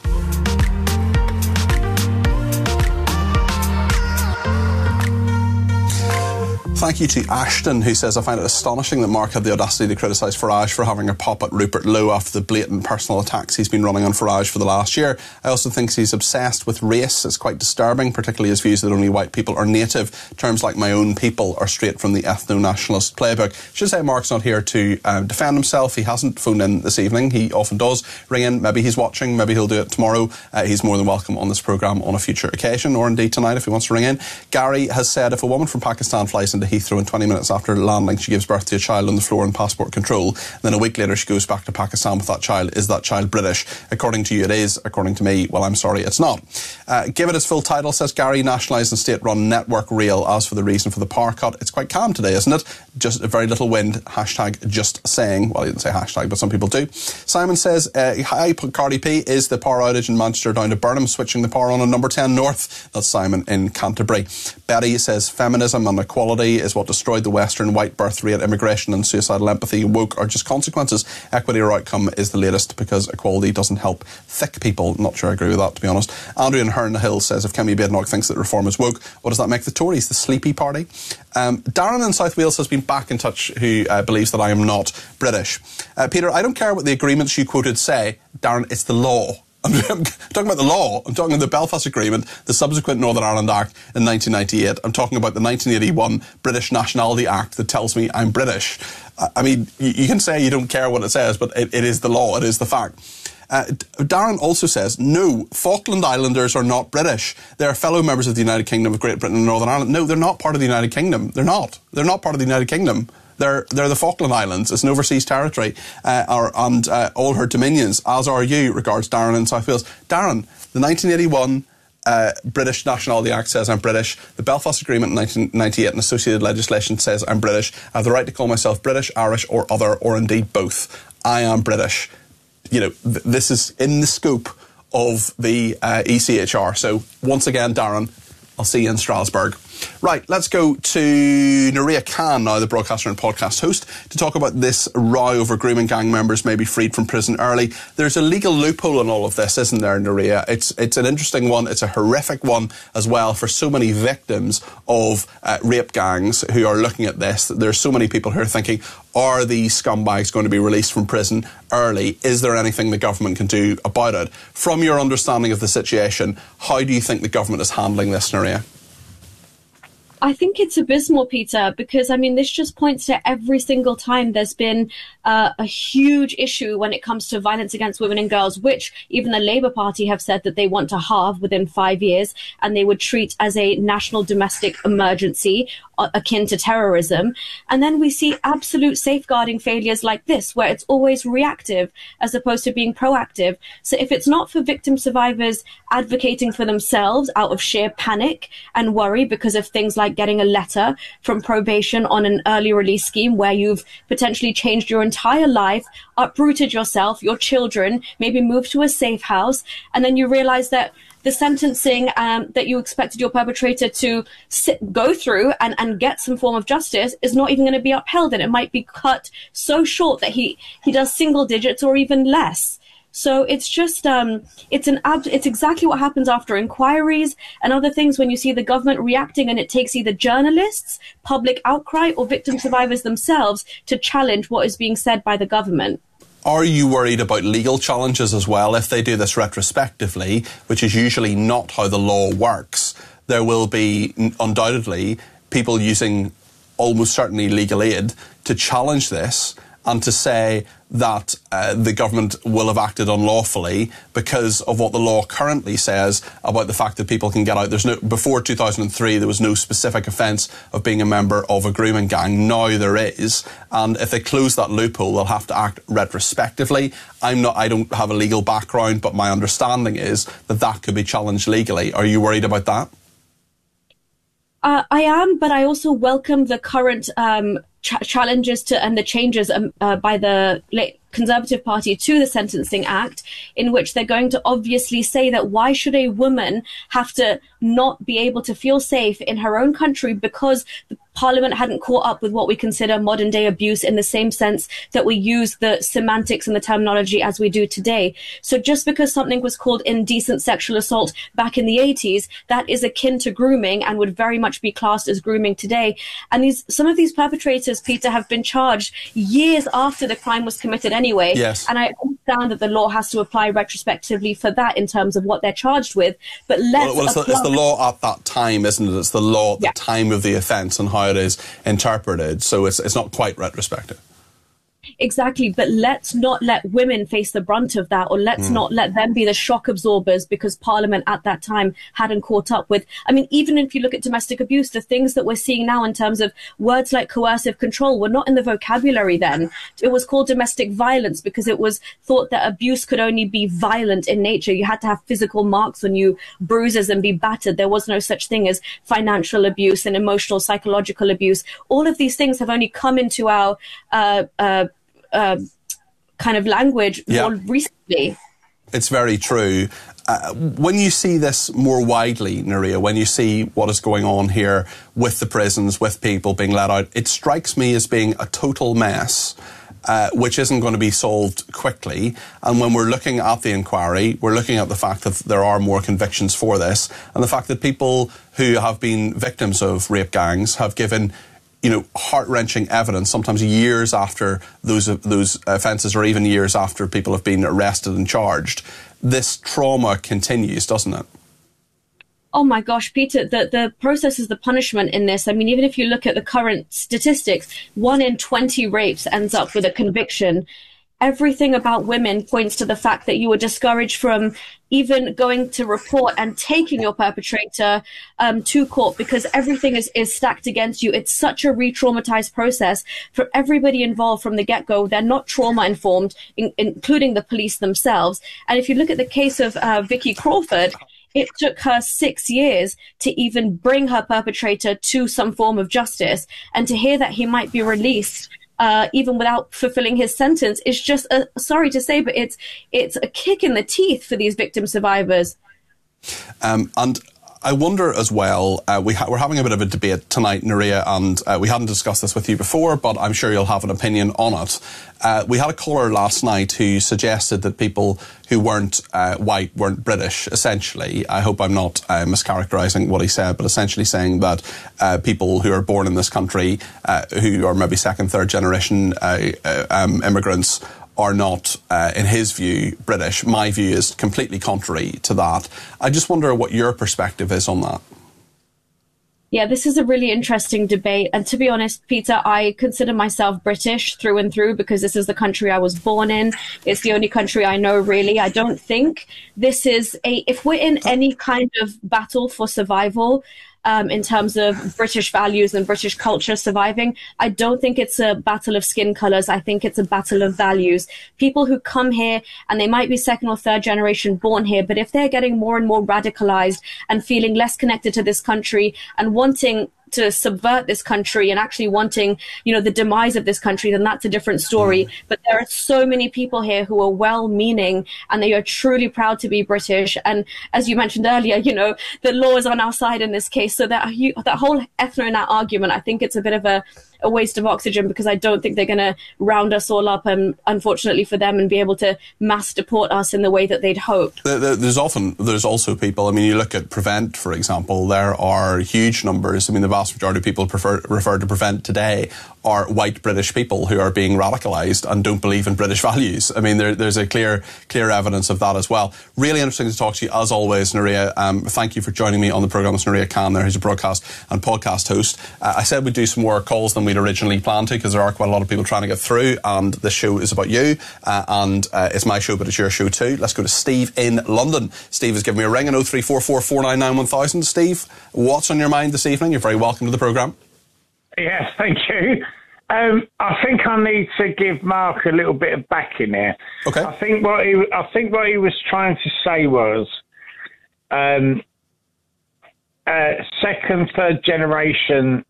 thank you to Ashton, who says, I find it astonishing that Mark had the audacity to criticise Farage for having a pop at Rupert Lowe after the blatant personal attacks he's been running on Farage for the last year. I also think he's obsessed with race. It's quite disturbing, particularly his views that only white people are native. Terms like my own people are straight from the ethno-nationalist playbook. Should say Mark's not here to defend himself. He hasn't phoned in this evening. He often does ring in. Maybe he's watching. Maybe he'll do it tomorrow. He's more than welcome on this programme on a future occasion, or indeed tonight if he wants to ring in. Gary has said if a woman from Pakistan flies into Heathrow and 20 minutes after landing she gives birth to a child on the floor in passport control, then a week later she goes back to Pakistan with that child, is that child British? According to you it is. According to me, well, I'm sorry, it's not. Give it its full title, says Gary. Nationalised and state-run Network Rail. As for the reason for the power cut, it's quite calm today, isn't it? Just a very little wind. Hashtag just saying. Well, he didn't say hashtag, but some people do. Simon says, hi, Cardi P, is the power outage in Manchester down to Burnham switching the power on number 10 North? That's Simon in Canterbury. Betty says, feminism and equality is what destroyed the Western. White birth rate, immigration and suicidal empathy, woke are just consequences. Equity or outcome is the latest because equality doesn't help thick people. Not sure I agree with that, to be honest. Andrew in Herne-Hill says, if Kemi Badenoch thinks that reform is woke, what does that make the Tories? The sleepy party? Darren in South Wales has been back in touch, who believes that I am not British. Peter, I don't care what the agreements you quoted say. Darren, it's the law. I'm talking about the law. I'm talking about the Belfast Agreement, the subsequent Northern Ireland Act in 1998. I'm talking about the 1981 British Nationality Act that tells me I'm British. I mean, you can say you don't care what it says, but it is the law. It is the fact. Darren also says, no, Falkland Islanders are not British. They are fellow members of the United Kingdom of Great Britain and Northern Ireland. No, they're not part of the United Kingdom. They're not. They're not part of the United Kingdom. They're the Falkland Islands. It's an overseas territory, and all her dominions, as are you, regards Darren in South Wales. Darren, the 1981 British Nationality Act says I'm British. The Belfast Agreement in 1998 and associated legislation says I'm British. I have the right to call myself British, Irish or other, or indeed both. I am British. You know, this is in the scope of the ECHR. So once again, Darren, I'll see you in Strasbourg. Right, let's go to Nuria Khan now, the broadcaster and podcast host, to talk about this row over grooming gang members may be freed from prison early. There's a legal loophole in all of this, isn't there, Nuria? It's an interesting one. It's a horrific one as well for so many victims of rape gangs who are looking at this. There's so many people who are thinking, are these scumbags going to be released from prison early? Is there anything the government can do about it? From your understanding of the situation, how do you think the government is handling this, Nuria? I think it's abysmal, Peter, because, I mean, this just points to every single time there's been a huge issue when it comes to violence against women and girls, which even the Labour Party have said that they want to halve within 5 years, and they would treat as a national domestic emergency akin to terrorism. And then we see absolute safeguarding failures like this, where it's always reactive as opposed to being proactive. So if it's not for victim survivors advocating for themselves out of sheer panic and worry because of things like getting a letter from probation on an early release scheme where you've potentially changed your entire life, uprooted yourself, your children, maybe moved to a safe house, and then you realize that the sentencing that you expected your perpetrator to go through and get some form of justice is not even going to be upheld, and it might be cut so short that he does single digits or even less. So it's just it's exactly what happens after inquiries and other things when you see the government reacting, and it takes either journalists, public outcry, or victim survivors themselves to challenge what is being said by the government. Are you worried about legal challenges as well? If they do this retrospectively, which is usually not how the law works, there will be undoubtedly people using almost certainly legal aid to challenge this and to say that the government will have acted unlawfully because of what the law currently says about the fact that people can get out. Before 2003, there was no specific offence of being a member of a grooming gang. Now there is. And if they close that loophole, they'll have to act retrospectively. I don't have a legal background, but my understanding is that could be challenged legally. Are you worried about that? I am, but I also welcome the current challenges and the changes by the Conservative Party to the Sentencing Act, in which they're going to obviously say that why should a woman have to not be able to feel safe in her own country because Parliament hadn't caught up with what we consider modern day abuse in the same sense that we use the semantics and the terminology as we do today. So just because something was called indecent sexual assault back in the 80s, that is akin to grooming and would very much be classed as grooming today. And some of these perpetrators, Peter, have been charged years after the crime was committed anyway. Yes. And I understand that the law has to apply retrospectively for that in terms of what they're charged with. But it's the law at that time, isn't it? It's the law at the time of the offence and how it is interpreted. So it's not quite retrospective. Exactly, but let's not let women face the brunt of that, or let's not let them be the shock absorbers because Parliament at that time hadn't caught up with. I mean, even if you look at domestic abuse, the things that we're seeing now in terms of words like coercive control were not in the vocabulary then. It was called domestic violence because it was thought that abuse could only be violent in nature. You had to have physical marks on you, bruises, and be battered. There was no such thing as financial abuse and emotional, psychological abuse. All of these things have only come into our kind of language more recently. It's very true. When you see this more widely, Nuria, when you see what is going on here with the prisons, with people being let out, it strikes me as being a total mess, which isn't going to be solved quickly. And when we're looking at the inquiry, we're looking at the fact that there are more convictions for this, and the fact that people who have been victims of rape gangs have given heart-wrenching evidence, sometimes years after those offences, or even years after people have been arrested and charged. This trauma continues, doesn't it? Oh my gosh, Peter, the process is the punishment in this. I mean, even if you look at the current statistics, 1 in 20 rapes ends up with a conviction. Everything about women points to the fact that you were discouraged from even going to report and taking your perpetrator to court because everything is stacked against you. It's such a re-traumatized process for everybody involved from the get-go. They're not trauma-informed, including the police themselves. And if you look at the case of Vicky Crawford, it took her 6 years to even bring her perpetrator to some form of justice. And to hear that he might be released even without fulfilling his sentence is just, sorry to say, but it's a kick in the teeth for these victim survivors. And I wonder as well, we're having a bit of a debate tonight, Nuria, and we hadn't discussed this with you before, but I'm sure you'll have an opinion on it. We had a caller last night who suggested that people who weren't white weren't British, essentially. I hope I'm not mischaracterising what he said, but essentially saying that people who are born in this country, who are maybe second, third generation immigrants, are not, in his view, British. My view is completely contrary to that. I just wonder what your perspective is on that. Yeah, this is a really interesting debate. And to be honest, Peter, I consider myself British through and through because this is the country I was born in. It's the only country I know, really. I don't think this is if we're in any kind of battle for survival, in terms of British values and British culture surviving, I don't think it's a battle of skin colours. I think it's a battle of values. People who come here, and they might be second or third generation born here, but if they're getting more and more radicalised and feeling less connected to this country and wanting to subvert this country and actually wanting, the demise of this country, then that's a different story. But there are so many people here who are well-meaning and they are truly proud to be British. And as you mentioned earlier, the law is on our side in this case. So that whole ethno-nat argument, I think it's a bit of a waste of oxygen because I don't think they're going to round us all up, unfortunately for them, and be able to mass deport us in the way that they'd hoped. There's also people, I mean, you look at Prevent, for example, there are huge numbers. I mean, the vast majority of people referred to Prevent today are white British people who are being radicalised and don't believe in British values. I mean, there's a clear evidence of that as well. Really interesting to talk to you, as always, Nuria. Thank you for joining me on the programme. It's Nuria Khan there, who's a broadcast and podcast host. I said we'd do some more calls than we'd originally planned to because there are quite a lot of people trying to get through, and this show is about you, and it's my show, but it's your show too. Let's go to Steve in London. Steve has given me a ring on 0344 499 1000. Steve, what's on your mind this evening? You're very welcome to the programme. Yes, thank you. I think I need to give Mark a little bit of backing here. Okay. I think what he was trying to say was second, third generation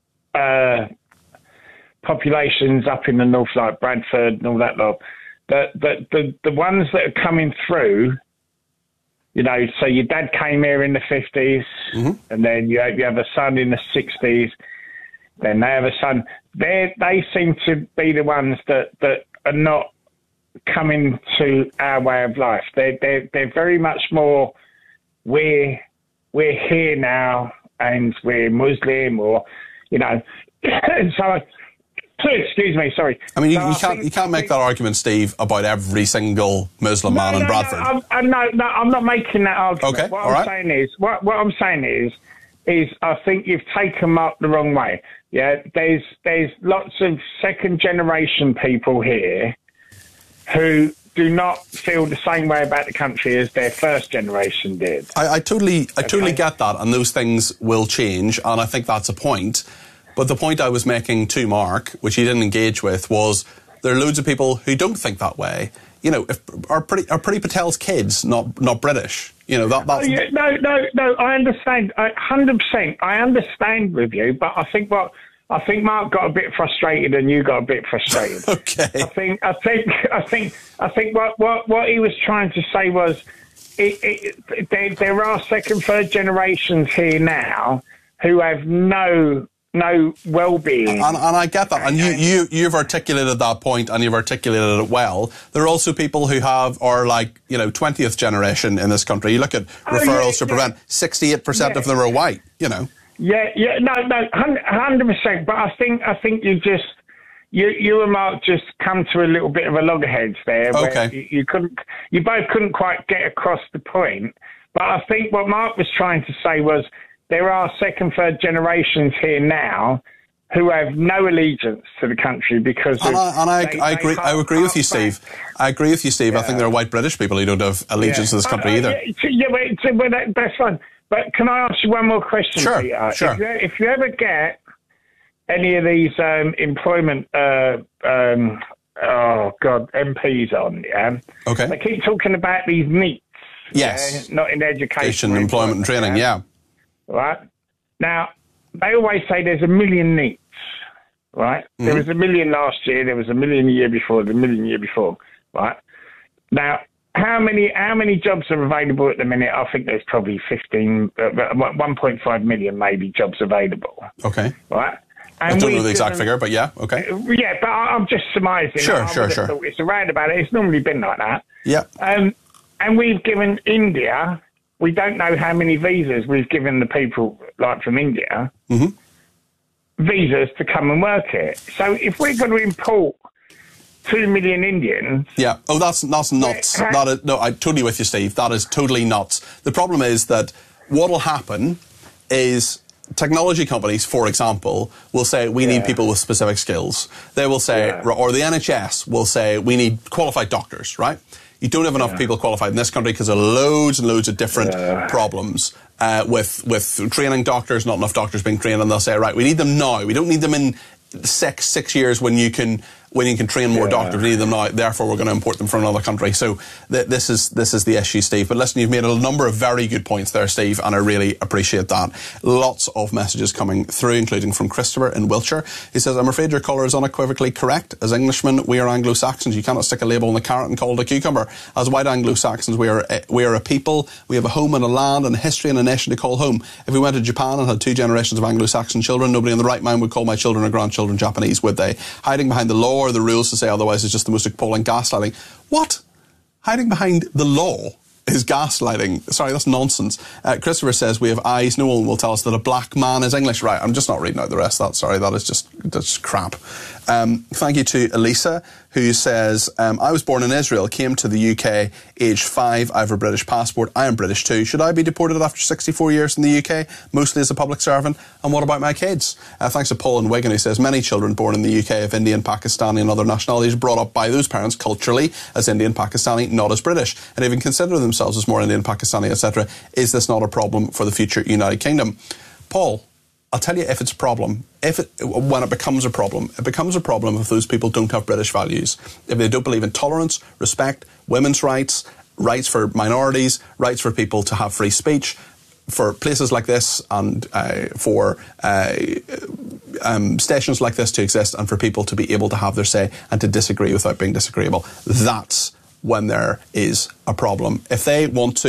populations up in the north, like Bradford and all that lot. The ones that are coming through, so your dad came here in the 50s, and then you have a son in the 60s. then they have a son. They seem to be the ones that are not coming to our way of life. They're very much more, we're here now and we're Muslim, or, you know, so. Excuse me, sorry. I mean, you can't make that argument, Steve, about every single Muslim man in Bradford. No, I'm not making that argument. Okay, What I'm saying is I think you've taken Mark the wrong way. Yeah, there's lots of second generation people here who do not feel the same way about the country as their first generation did. I totally get that, and those things will change, and I think that's a point. But the point I was making to Mark, which he didn't engage with, was there are loads of people who don't think that way. You know, are Priti Patel's kids not British? You know, that's... No, I understand. 100%. I understand with you, but I think Mark got a bit frustrated and you got a bit frustrated. Okay. I think what he was trying to say was there are second, third generations here now who have no well-being. And I get that. And you've articulated that point, and you've articulated it well. There are also people who are like, you know, 20th generation in this country. You look at referrals to prevent, 68% of them are white, you know. No, 100%. But I think you and Mark just come to a little bit of a loggerheads there. Where you both couldn't quite get across the point. But I think what Mark was trying to say was, there are second, third generations here now who have no allegiance to the country because I agree with you, Steve. I agree with you, Steve. Yeah. I think there are white British people who don't have allegiance to this country either. That's fine. But can I ask you one more question? Sure, Peter? Sure. If you ever get any of these employment, MPs on, yeah? Okay. They keep talking about these NEETs. Yes. Not in education. Employment and training, yeah. Right? Now, they always say there's 1 million NEETs, right? Mm-hmm. There was 1 million last year, there was 1 million the year before, the 1 million the year before, right? Now, how many jobs are available at the minute? I think there's probably 1.5 million maybe jobs available. Okay. Right? And I don't know the exact figure, but yeah, okay. Yeah, but I'm just surmising. Sure. It's around about it. It's normally been like that. Yeah. And we've given India... We don't know how many visas we've given the people, like from India, visas to come and work here. So if we're going to import 2 million Indians... Yeah. Oh, that's nuts. No, I'm totally with you, Steve. That is totally nuts. The problem is that what will happen is technology companies, for example, will say, we need people with specific skills. They will say, or the NHS will say, we need qualified doctors, right? You don't have enough people qualified in this country because of loads and loads of different problems with training doctors, not enough doctors being trained, and they'll say, right, we need them now. We don't need them in six years when you can train more doctors. We need them now, therefore we're going to import them from another country. So this is the issue, Steve. But listen, you've made a number of very good points there, Steve, and I really appreciate that. Lots of messages coming through, including from Christopher in Wiltshire. He says, I'm afraid your colour is unequivocally correct. As Englishmen, we are Anglo-Saxons. You cannot stick a label on the carrot and call it a cucumber. As white Anglo-Saxons, we are a people. We have a home and a land and a history and a nation to call home. If we went to Japan and had 2 generations of Anglo-Saxon children, nobody in the right mind would call my children or grandchildren Japanese, would they? Hiding behind the law or the rules to say otherwise is just the most appalling gaslighting. What? Hiding behind the law is gaslighting. Sorry, that's nonsense. Christopher says, we have eyes. No one will tell us that a black man is English. Right, I'm just not reading out the rest of that. Sorry, that's just crap. Thank you to Elisa, who says, I was born in Israel, came to the UK aged 5. I have a British passport. I am British too. Should I be deported after 64 years in the UK, mostly as a public servant? And what about my kids? Thanks to Paul in Wigan, who says, many children born in the UK of Indian, Pakistani and other nationalities brought up by those parents culturally as Indian, Pakistani, not as British, and even consider themselves as more Indian, Pakistani, etc. Is this not a problem for the future United Kingdom? Paul, I'll tell you if it's a problem. When it becomes a problem if those people don't have British values. If they don't believe in tolerance, respect, women's rights, rights for minorities, rights for people to have free speech, for places like this and for stations like this to exist and for people to be able to have their say and to disagree without being disagreeable. That's when there is a problem. If they want to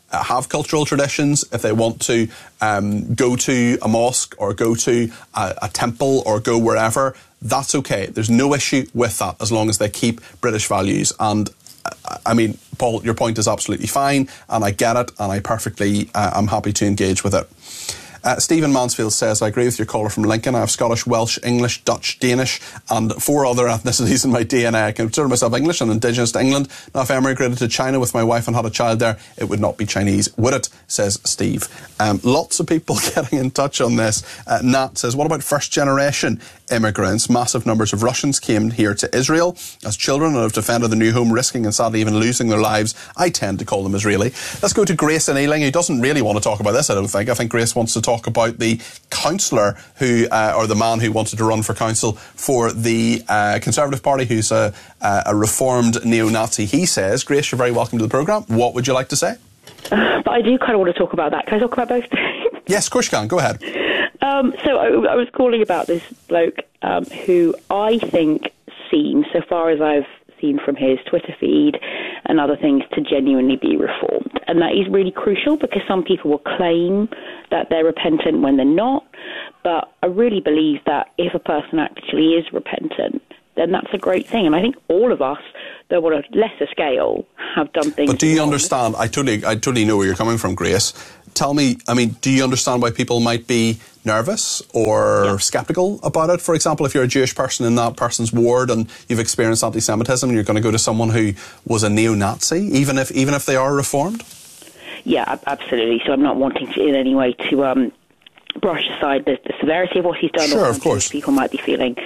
have cultural traditions, if they want to go to a mosque or go to a temple or go wherever, that's okay. There's no issue with that as long as they keep British values. And I mean, Paul, your point is absolutely fine, and I get it, and I perfectly, I'm happy to engage with it. Stephen Mansfield says, I agree with your caller from Lincoln. I have Scottish, Welsh, English, Dutch, Danish and 4 other ethnicities in my DNA. I consider myself English and indigenous to England. Now, if I emigrated to China with my wife and had a child there, it would not be Chinese, would it? Says Steve. Lots of people getting in touch on this. Nat says, what about first generation immigrants? Massive numbers of Russians came here to Israel as children and have defended the new home, risking and sadly even losing their lives. I tend to call them Israeli. Let's go to Grace in Ealing, who doesn't really want to talk about this, I don't think. I think Grace wants to talk about the councillor who, or the man who wanted to run for council for the Conservative Party, who's a reformed neo-Nazi, he says. Grace, you're very welcome to the programme. What would you like to say? But I do kind of want to talk about that. Can I talk about both? Yes, of course you can. Go ahead. So I was calling about this bloke who I think seems, so far as I've seen from his Twitter feed and other things, to genuinely be reformed. And that is really crucial because some people will claim that they're repentant when they're not. But I really believe that if a person actually is repentant, then that's a great thing. And I think all of us, though on a lesser scale, have done things. But do you understand? I totally know where you're coming from, Grace. Tell me, I mean, do you understand why people might be nervous or sceptical about it? For example, if you're a Jewish person in that person's ward and you've experienced anti-Semitism and you're going to go to someone who was a neo-Nazi, even if they are reformed? Yeah, absolutely. So I'm not wanting to in any way to brush aside the severity of what he's done. Sure, of course. People might be feeling.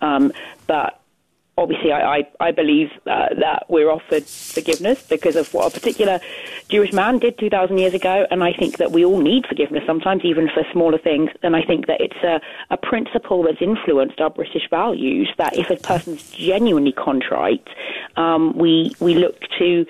But obviously, I believe that we're offered forgiveness because of what a particular Jewish man did 2,000 years ago, and I think that we all need forgiveness sometimes, even for smaller things. And I think that it's a principle that's influenced our British values, that if a person's genuinely contrite, we look to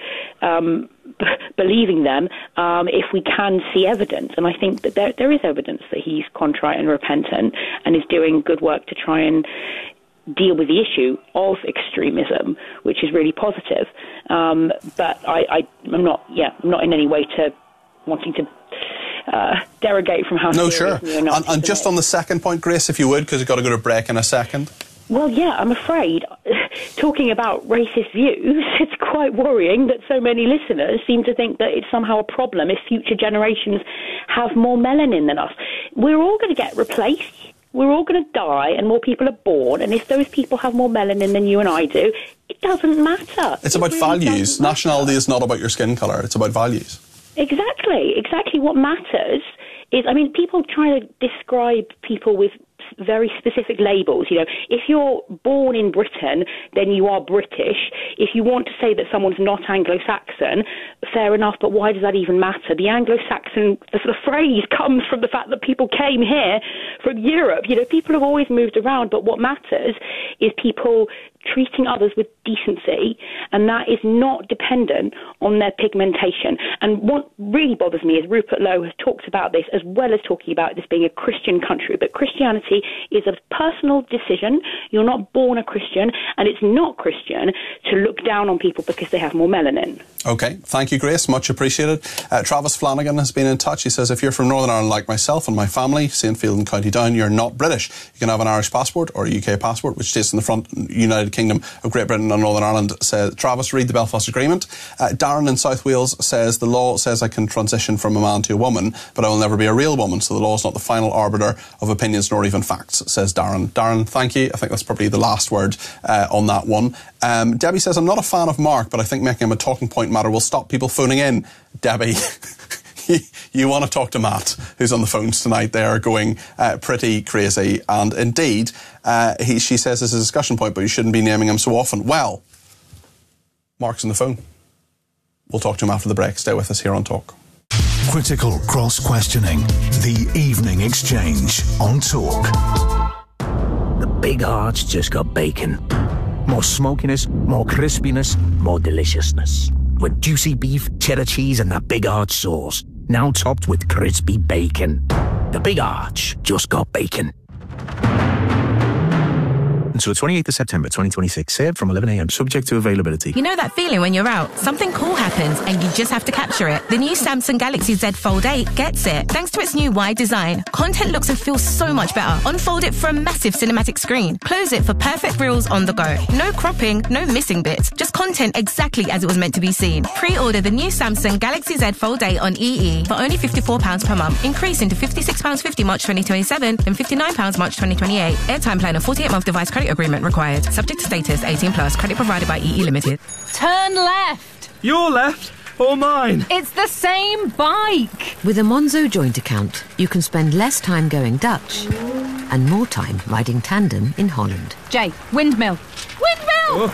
believing them if we can see evidence. And I think that there is evidence that he's contrite and repentant and is doing good work to try and deal with the issue of extremism, which is really positive. But I'm not in any way to wanting to derogate from how. No, sure. And just on the second point, Grace, if you would, because we've got to go to break in a second. Well, yeah, I'm afraid, talking about racist views, it's quite worrying that so many listeners seem to think that it's somehow a problem if future generations have more melanin than us. We're all going to get replaced. We're all going to die and more people are born. And if those people have more melanin than you and I do, it doesn't matter. It's about values. Nationality is not about your skin colour. It's about values. Exactly. What matters is, I mean, people try to describe people with very specific labels. You know, if you're born in Britain, then you are British. If you want to say that someone's not Anglo-Saxon, fair enough, but why does that even matter? The Anglo-Saxon, the sort of phrase comes from the fact that people came here from Europe. You know, people have always moved around, but what matters is people treating others with decency, and that is not dependent on their pigmentation. And what really bothers me is Rupert Lowe has talked about this, as well as talking about this being a Christian country. But Christianity is a personal decision. You're not born a Christian, and it's not Christian to look down on people because they have more melanin. OK, thank you, Grace. Much appreciated. Travis Flanagan has been in touch. He says, if you're from Northern Ireland like myself and my family, St Field and County Down, you're not British. You can have an Irish passport or a UK passport, which states in the front United Kingdom of Great Britain and Northern Ireland. Says Travis, read the Belfast Agreement. Darren in South Wales says, the law says I can transition from a man to a woman, but I will never be a real woman, so the law is not the final arbiter of opinions nor even facts, says Darren. Darren, thank you. I think that's probably the last word on that one. Debbie says, I'm not a fan of Mark, but I think making him a talking point matter will stop people phoning in. Debbie, you want to talk to Matt, who's on the phones tonight. They are going pretty crazy. And indeed, she says it's a discussion point, but you shouldn't be naming him so often. Well, Mark's on the phone. We'll talk to him after the break. Stay with us here on Talk. Critical cross-questioning. The Evening Exchange on Talk. The big heart's just got bacon. More smokiness, more crispiness, more deliciousness. With juicy beef, cheddar cheese and that Big Arch sauce. Now topped with crispy bacon. The Big Arch just got bacon. until the 28th of September 2026. Served from 11 a.m. Subject to availability. You know that feeling when you're out, something cool happens and you just have to capture it. The new Samsung Galaxy Z Fold 8 gets it. Thanks to its new wide design, content looks and feels so much better. Unfold it for a massive cinematic screen. Close it for perfect reels on the go. No cropping, no missing bits. Just content exactly as it was meant to be seen. Pre-order the new Samsung Galaxy Z Fold 8 on EE for only £54 per month, increasing to £56.50 March 2027 and £59 March 2028. Airtime plan and 48-month device credit agreement required. Subject to status, 18+. Credit provided by EE Limited. Turn left. Your left or mine? It's the same bike. With a Monzo joint account, you can spend less time going Dutch and more time riding tandem in Holland. Jay, windmill. Windmill!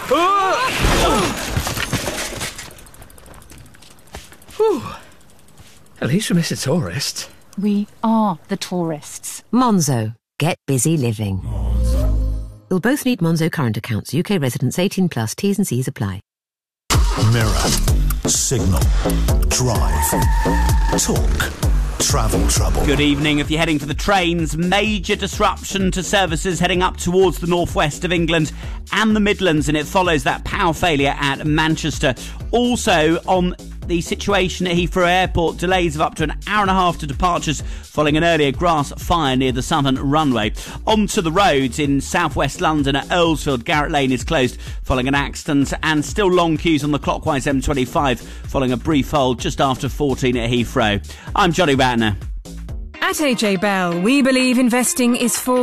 Whew. At least we miss a tourist. We are the tourists. Monzo. Get busy living. You'll both need Monzo current accounts. UK residents 18+. T's and C's apply. Mirror. Signal. Drive. Talk. Travel trouble. Good evening. If you're heading for the trains, major disruption to services heading up towards the northwest of England and the Midlands, and it follows that power failure at Manchester. Also on the situation at Heathrow Airport, delays of up to an hour and a half to departures following an earlier grass fire near the southern runway. Onto the roads in southwest London at Earlsfield, Garrett Lane is closed following an accident, and still long queues on the clockwise M25 following a brief hold just after 14 at Heathrow. I'm Johnny Batner. At AJ Bell, we believe investing is for